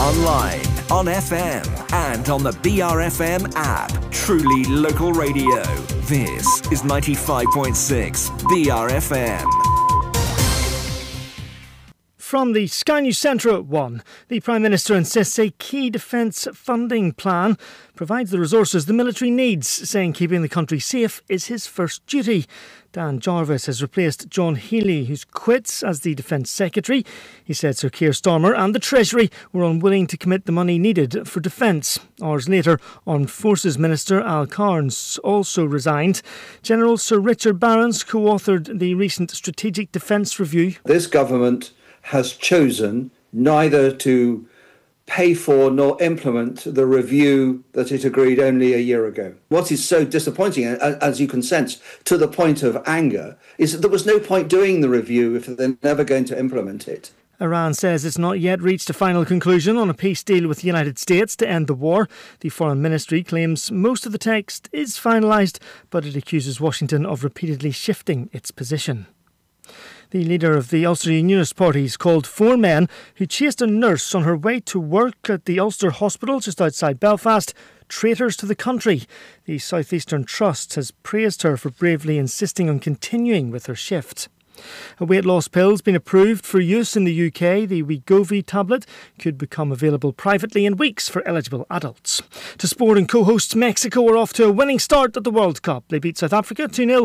online, on FM, and on the BRFM app. Truly local radio. This is 95.6 BRFM. From the Sky News Centre at 1, the Prime Minister insists a key defence funding plan provides the resources the military needs, saying keeping the country safe is his first duty. Dan Jarvis has replaced John Healey, who's quits as the Defence Secretary. He said Sir Keir Starmer and the Treasury were unwilling to commit the money needed for defence. Hours later, Armed Forces Minister Al Carnes also resigned. General Sir Richard Barrons co-authored the recent Strategic Defence Review. This government has chosen neither to pay for nor implement the review that it agreed only a year ago. What is so disappointing, as you can sense, to the point of anger, is that there was no point doing the review if they're never going to implement it. Iran says it's not yet reached a final conclusion on a peace deal with the United States to end the war. The Foreign Ministry claims most of the text is finalised, but it accuses Washington of repeatedly shifting its position. The leader of the Ulster Unionist Party has called 4 men who chased a nurse on her way to work at the Ulster Hospital just outside Belfast traitors to the country. The South Eastern Trust has praised her for bravely insisting on continuing with her shift. A weight loss pill has been approved for use in the UK. The Wegovy tablet could become available privately in weeks for eligible adults. To sport, and co-hosts Mexico are off to a winning start at the World Cup. They beat South Africa 2-0